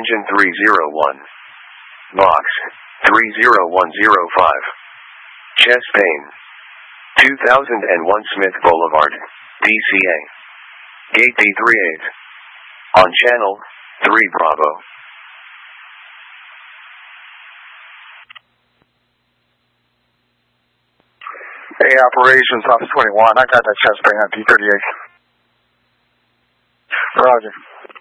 engine 301. Box 30105. Chest pain. 2001 Smith Boulevard, DCA. Gate D38. On channel 3 Bravo. Hey, operations, Office 21. I got that chest pain on D38. Roger.